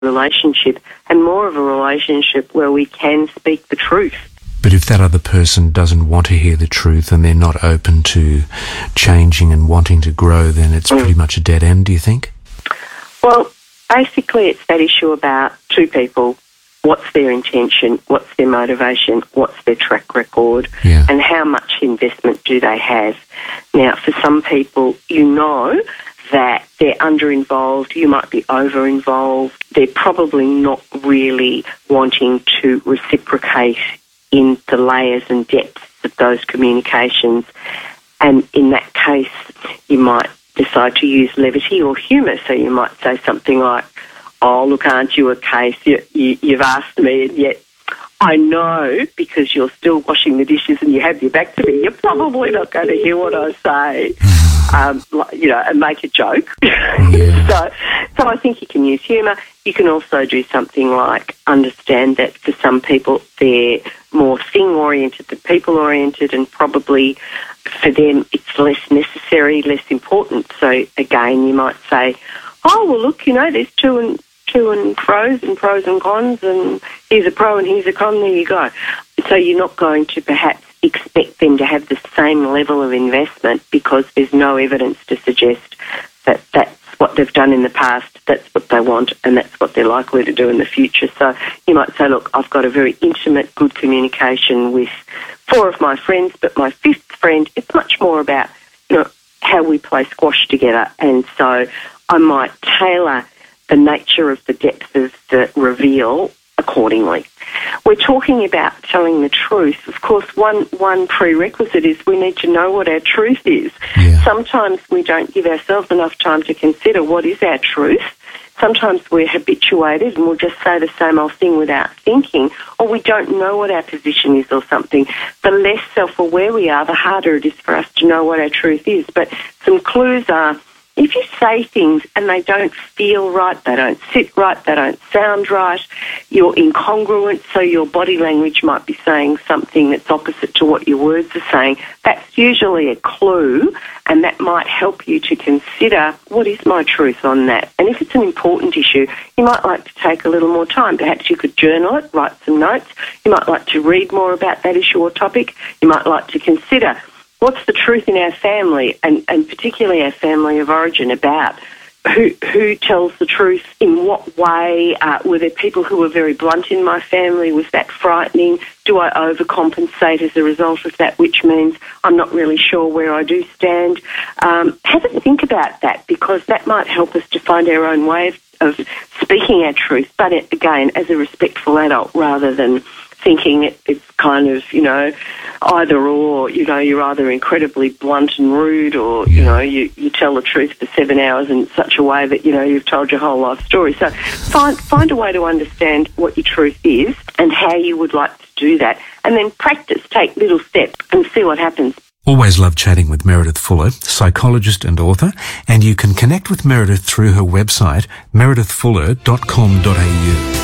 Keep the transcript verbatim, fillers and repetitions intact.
relationship and more of a relationship where we can speak the truth. But if that other person doesn't want to hear the truth and they're not open to changing and wanting to grow, then it's mm. pretty much a dead end, do you think? Well, basically it's that issue about two people. What's their intention? What's their motivation? What's their track record? Yeah. And how much investment do they have? Now, for some people, you know that they're under-involved, you might be over-involved. They're probably not really wanting to reciprocate in the layers and depths of those communications. And in that case, you might decide to use levity or humour. So you might say something like, oh, look, aren't you a case? You, you, you've asked me, and yet I know because you're still washing the dishes and you have your back to me, you're probably not going to hear what I say, um, you know, and make a joke. Yeah. so, so I think you can use humour. You can also do something like understand that for some people they're more thing-oriented than people-oriented, and probably for them it's less necessary, less important. So, again, you might say, oh, well, look, you know, there's two and two and pros and pros and cons, and here's a pro and here's a con, there you go. So you're not going to perhaps expect them to have the same level of investment because there's no evidence to suggest that that's what they've done in the past, that's what they want, and that's what they're likely to do in the future. So you might say, look, I've got a very intimate, good communication with four of my friends, but my fifth friend, it's much more about, you know, how we play squash together. And so I might tailor the nature of the depth of the reveal accordingly. We're talking about telling the truth. Of course, one, one prerequisite is we need to know what our truth is. Yeah. Sometimes we don't give ourselves enough time to consider what is our truth. Sometimes we're habituated and we'll just say the same old thing without thinking, or we don't know what our position is or something. The less self-aware we are, the harder it is for us to know what our truth is. But some clues are, if you say things and they don't feel right, they don't sit right, they don't sound right, you're incongruent, so your body language might be saying something that's opposite to what your words are saying, that's usually a clue, and that might help you to consider, what is my truth on that? And if it's an important issue, you might like to take a little more time. Perhaps you could journal it, write some notes. You might like to read more about that issue or topic. You might like to consider, what's the truth in our family, and, and particularly our family of origin, about who who tells the truth, in what way? Uh, were there people who were very blunt in my family? Was that frightening? Do I overcompensate as a result of that, which means I'm not really sure where I do stand? Um, have a think about that, because that might help us to find our own way of, of speaking our truth, but it, again, as a respectful adult, rather than thinking it, it's kind of, you know, either or, you know, you're either incredibly blunt and rude, or, you know, you, you tell the truth for seven hours in such a way that, you know, you've told your whole life story. So find, find a way to understand what your truth is and how you would like to do that, and then practice, take little steps and see what happens. Always love chatting with Meredith Fuller, psychologist and author, and you can connect with Meredith through her website, meredith fuller dot com dot a u.